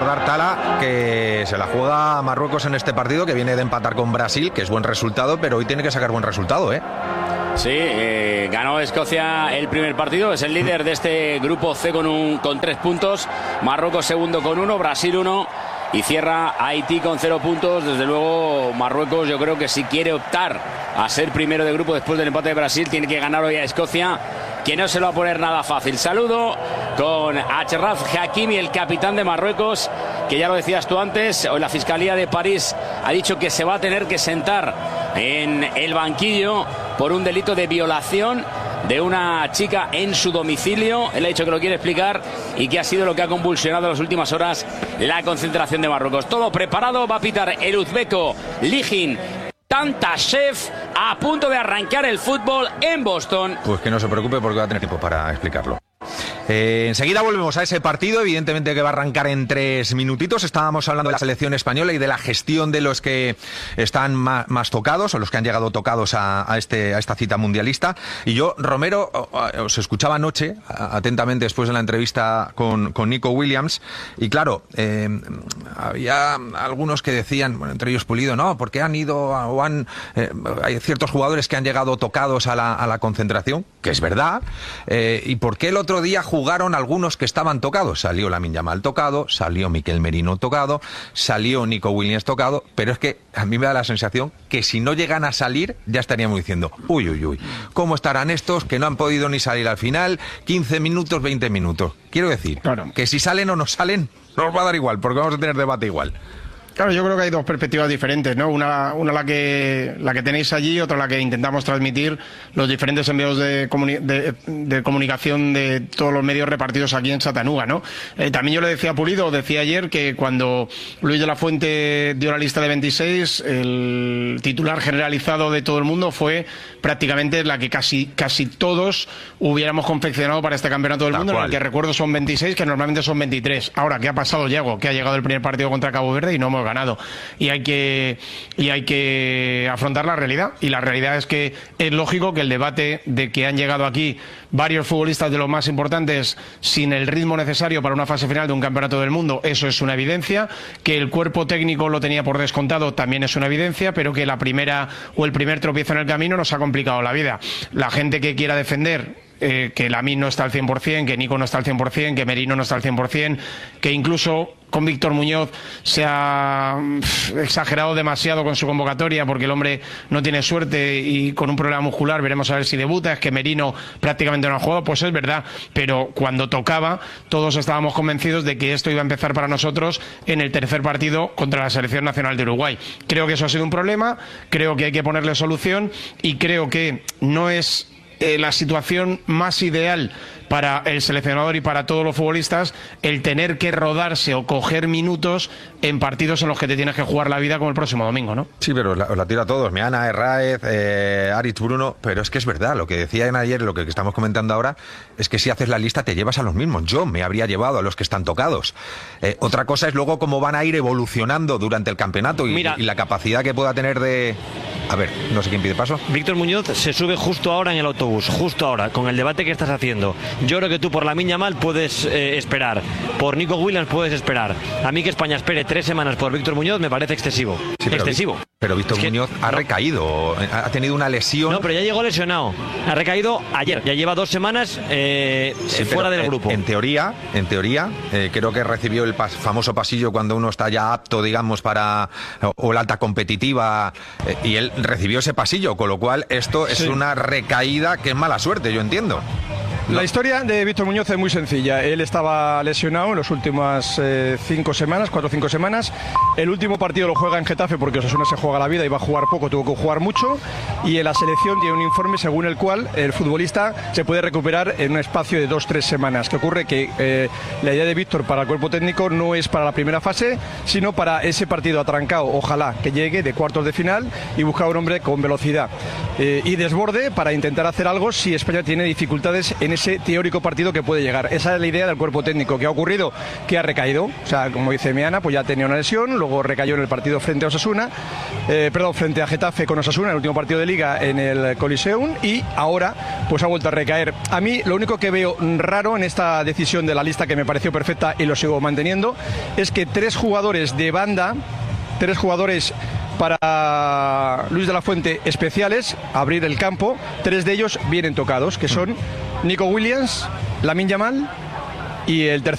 recordar, Tala, que se la juega Marruecos en este partido, que viene de empatar con Brasil, que es buen resultado, pero hoy tiene que sacar buen resultado, ¿eh? Sí, ganó Escocia el primer partido, es el líder de este grupo C con 3 puntos, Marruecos segundo con 1, Brasil 1 y cierra Haití con 0 puntos. Desde luego Marruecos, yo creo que si quiere optar a ser primero de grupo después del empate de Brasil, tiene que ganar hoy a Escocia, que no se lo va a poner nada fácil. Saludo con Achraf Hakimi, el capitán de Marruecos, que ya lo decías tú antes, hoy la Fiscalía de París ha dicho que se va a tener que sentar en el banquillo por un delito de violación de una chica en su domicilio. Él ha dicho que lo quiere explicar y que ha sido lo que ha convulsionado en las últimas horas la concentración de Marruecos. Todo preparado, va a pitar el uzbeco Lijin Tantashev, a punto de arrancar el fútbol en Boston. Pues que no se preocupe porque va a tener tiempo para explicarlo. Enseguida volvemos a ese partido, evidentemente que va a arrancar en 3 minutitos. Estábamos hablando de la selección española y de la gestión de los que están más tocados, o los que han llegado tocados a esta cita mundialista. Y yo, Romero, os escuchaba anoche atentamente después de la entrevista con Nico Williams, y claro, había algunos que decían, bueno, entre ellos Pulido, no, porque han ido o hay ciertos jugadores que han llegado tocados a la concentración, que es verdad, y por qué el otro día jugaron algunos que estaban tocados. Salió Lamine Yamal tocado, salió Mikel Merino tocado, salió Nico Williams tocado, pero es que a mí me da la sensación que si no llegan a salir ya estaríamos diciendo, uy, ¿cómo estarán estos que no han podido ni salir al final? 15 minutos, 20 minutos. Quiero decir, claro, que si salen o no salen, nos va a dar igual, porque vamos a tener debate igual. Claro, yo creo que hay dos perspectivas diferentes, ¿no? Una la que tenéis allí, otra la que intentamos transmitir los diferentes envíos de comunicación de todos los medios repartidos aquí en Chattanooga, ¿no? También yo le decía a Pulido, decía ayer que cuando Luis de la Fuente dio la lista de 26, el titular generalizado de todo el mundo fue prácticamente la que casi todos hubiéramos confeccionado para este campeonato del mundo, en el que recuerdo son 26, que normalmente son 23. Ahora, ¿qué ha pasado, Yago? Que ha llegado el primer partido contra Cabo Verde y no hemos ganado, y hay que afrontar la realidad, y la realidad es que es lógico que el debate de que han llegado aquí varios futbolistas de los más importantes sin el ritmo necesario para una fase final de un campeonato del mundo, eso es una evidencia, que el cuerpo técnico lo tenía por descontado también es una evidencia, pero que el primer tropiezo en el camino nos ha complicado la vida. La gente que quiera defender que Lamine no está al 100%, que Nico no está al 100%, que Merino no está al 100%, que incluso con Víctor Muñoz se ha exagerado demasiado con su convocatoria porque el hombre no tiene suerte y con un problema muscular, veremos a ver si debuta. Es que Merino prácticamente no ha jugado, pues es verdad, pero cuando tocaba todos estábamos convencidos de que esto iba a empezar para nosotros en el tercer partido contra la Selección Nacional de Uruguay. Creo que eso ha sido un problema, creo que hay que ponerle solución, y creo que no es la situación más ideal para el seleccionador y para todos los futbolistas el tener que rodarse o coger minutos en partidos en los que te tienes que jugar la vida, como el próximo domingo, ¿no? Sí, pero os la tiro a todos, Meana, Herráez, Aritz, Bruno, pero es que es verdad, lo que decían ayer, lo que estamos comentando ahora, es que si haces la lista te llevas a los mismos. Yo me habría llevado a los que están tocados. Otra cosa es luego cómo van a ir evolucionando durante el campeonato y la capacidad que pueda tener de... A ver, no sé quién pide paso. Víctor Muñoz se sube justo ahora en el autobús, justo ahora, con el debate que estás haciendo. Yo creo que tú por Lamine Yamal puedes esperar, por Nico Williams puedes esperar. A mí que España espere 3 semanas por Víctor Muñoz me parece excesivo. Sí, excesivo. Pero Víctor Muñoz ha recaído, ha tenido una lesión. No, pero ya llegó lesionado. Ha recaído ayer, ya lleva 2 semanas fuera del grupo. En teoría, creo que recibió el famoso pasillo cuando uno está ya apto, digamos, para o la alta competitiva, y él recibió ese pasillo, con lo cual esto es una recaída que es mala suerte, yo entiendo. La historia de Víctor Muñoz es muy sencilla. Él estaba lesionado en las últimas 4 o 5 semanas. El último partido lo juega en Getafe porque Osasuna se juega la vida y va a jugar poco, tuvo que jugar mucho. Y en la selección tiene un informe según el cual el futbolista se puede recuperar en un espacio de 2-3 semanas. ¿Qué ocurre? Que la idea de Víctor para el cuerpo técnico no es para la primera fase, sino para ese partido atrancado, ojalá que llegue de cuartos de final, y buscar un hombre con velocidad y desborde para intentar hacer algo si España tiene dificultades en ese teórico partido que puede llegar. Esa es la idea del cuerpo técnico. ¿Qué ha ocurrido? Que ha recaído. O sea, como dice Meana, pues ya tenía una lesión, luego recayó en el partido frente a Osasuna, frente a Getafe con Osasuna, el último partido de Liga en el Coliseum, y ahora pues ha vuelto a recaer. A mí lo único que veo raro en esta decisión de la lista, que me pareció perfecta y lo sigo manteniendo, es que 3 jugadores de banda, 3 jugadores para Luis de la Fuente especiales, abrir el campo, 3 de ellos vienen tocados, que son Nico Williams, Lamine Yamal y el tercero